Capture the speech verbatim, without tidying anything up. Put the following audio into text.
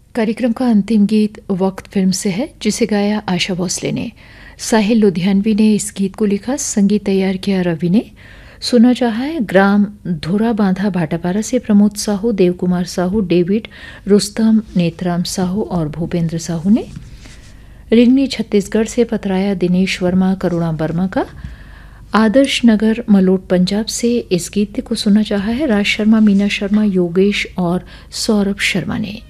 कार्यक्रम का अंतिम गीत वक्त फिल्म से है, जिसे गाया आशा भोसले ने। साहिल लुधियानवी ने इस गीत को लिखा, संगीत तैयार किया रवि ने। सुना चाहा है ग्राम धोरा बांधा भाटापारा से प्रमोद साहू, देव कुमार साहू, डेविड, रुस्तम, नेतराम साहू और भूपेंद्र साहू ने। रिंगनी छत्तीसगढ़ से पतराया दिनेश वर्मा, करुणा वर्मा का। आदर्श नगर मलोट पंजाब से इस गीत को सुना चाहा है राज शर्मा, मीना शर्मा, योगेश और सौरभ शर्मा ने।